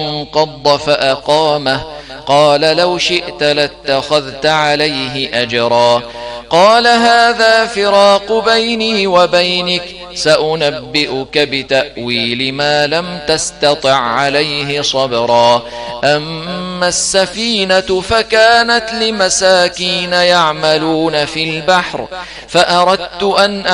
انقض فأقامه قال لو شئت لاتخذت عليه أجرا قال هذا فراق بيني وبينك سأنبئك بتأويل ما لم تستطع عليه صبرا أما السفينة فكانت لمساكين يعملون في البحر فأردت أن